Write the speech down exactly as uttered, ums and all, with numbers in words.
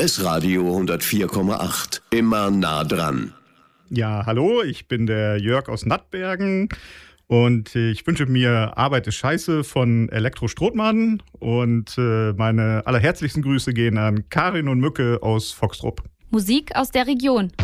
S-Radio hundertvier Komma acht. Immer nah dran. Ja, hallo, ich bin der Jörg aus Nattbergen und ich wünsche mir Arbeit ist scheiße von Elektro Strothmann und äh, meine allerherzlichsten Grüße gehen an Karin und Mücke aus Foxtrupp. Musik aus der Region.